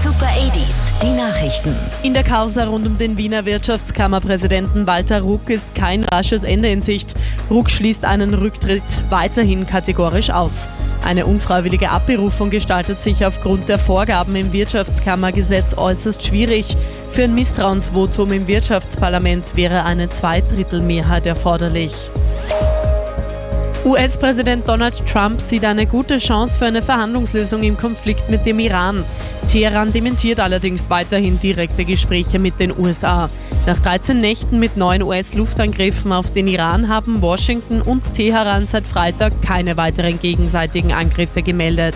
Super 80s, die Nachrichten. In der Causa rund um den Wiener Wirtschaftskammerpräsidenten Walter Ruck ist kein rasches Ende in Sicht. Ruck schließt einen Rücktritt weiterhin kategorisch aus. Eine unfreiwillige Abberufung gestaltet sich aufgrund der Vorgaben im Wirtschaftskammergesetz äußerst schwierig. Für ein Misstrauensvotum im Wirtschaftsparlament wäre eine Zweidrittelmehrheit erforderlich. US-Präsident Donald Trump sieht eine gute Chance für eine Verhandlungslösung im Konflikt mit dem Iran. Teheran dementiert allerdings weiterhin direkte Gespräche mit den USA. Nach 13 Nächten mit 9 US-Luftangriffen auf den Iran haben Washington und Teheran seit Freitag keine weiteren gegenseitigen Angriffe gemeldet.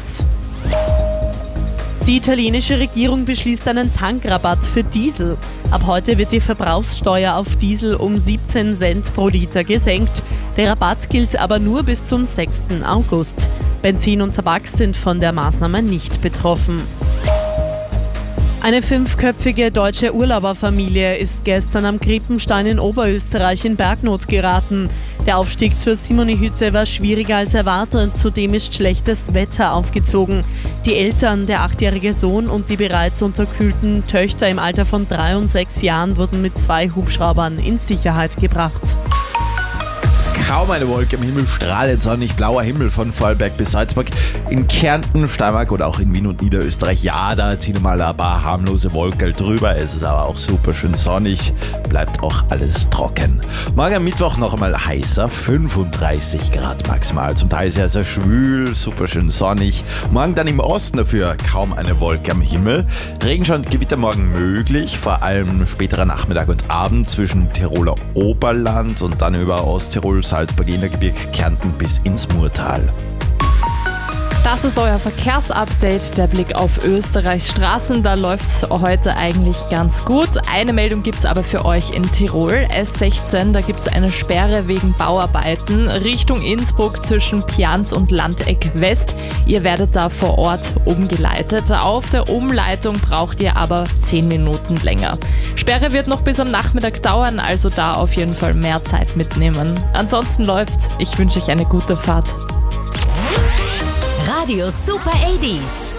Die italienische Regierung beschließt einen Tankrabatt für Diesel. Ab heute wird die Verbrauchssteuer auf Diesel um 17 Cent pro Liter gesenkt. Der Rabatt gilt aber nur bis zum 6. August. Benzin und Tabak sind von der Maßnahme nicht betroffen. Eine 5-köpfige deutsche Urlauberfamilie ist gestern am Krippenstein in Oberösterreich in Bergnot geraten. Der Aufstieg zur Simoni-Hütte war schwieriger als erwartet, zudem ist schlechtes Wetter aufgezogen. Die Eltern, der 8-jährige Sohn und die bereits unterkühlten Töchter im Alter von 3 und 6 Jahren wurden mit 2 Hubschraubern in Sicherheit gebracht. Kaum eine Wolke am Himmel, strahlend sonnig, blauer Himmel von Vorarlberg bis Salzburg. In Kärnten, Steiermark oder auch in Wien und Niederösterreich, ja, da ziehen mal ein paar harmlose Wolken drüber. Es ist aber auch super schön sonnig, bleibt auch alles trocken. Morgen am Mittwoch noch einmal heißer, 35 Grad maximal, zum Teil sehr, sehr schwül, super schön sonnig. Morgen dann im Osten dafür kaum eine Wolke am Himmel. Regenschauer und Gewitter morgen möglich, vor allem späterer Nachmittag und Abend zwischen Tiroler Oberland und dann über Osttirol, Salzburg, Innergebirge, Kärnten bis ins Murtal. Das ist euer Verkehrsupdate, der Blick auf Österreichs Straßen. Da läuft es heute eigentlich ganz gut. Eine Meldung gibt es aber für euch in Tirol. S16, da gibt es eine Sperre wegen Bauarbeiten Richtung Innsbruck zwischen Pianz und Landeck West. Ihr werdet da vor Ort umgeleitet. Auf der Umleitung braucht ihr aber 10 Minuten länger. Sperre wird noch bis am Nachmittag dauern, also da auf jeden Fall mehr Zeit mitnehmen. Ansonsten läuft's. Ich wünsche euch eine gute Fahrt. Radio Super 80s.